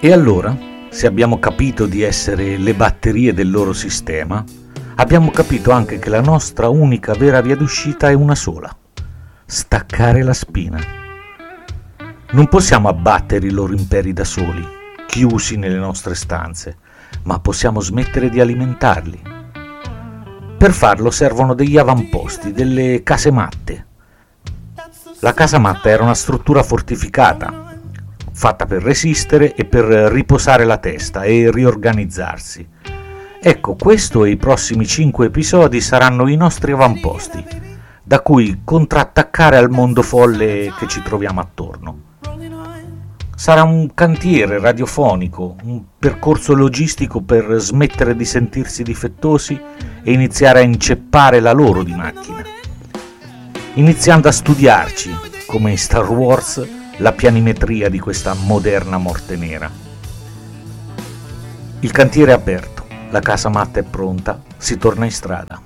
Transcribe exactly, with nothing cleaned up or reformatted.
E allora, se abbiamo capito di essere le batterie del loro sistema, abbiamo capito anche che la nostra unica vera via d'uscita è una sola: staccare la spina. Non possiamo abbattere i loro imperi da soli, chiusi nelle nostre stanze, ma possiamo smettere di alimentarli. Per farlo servono degli avamposti, delle casematte. La casamatta era una struttura fortificata, fatta per resistere e per riposare la testa e riorganizzarsi. Ecco, questo e i prossimi cinque episodi saranno i nostri avamposti, da cui contrattaccare al mondo folle che ci troviamo attorno. Sarà un cantiere radiofonico, un percorso logistico per smettere di sentirsi difettosi e iniziare a inceppare la loro di macchina, iniziando a studiarci, come in Star Wars, la pianimetria di questa moderna morte nera. Il cantiere è aperto, la casamatta è pronta, si torna in strada.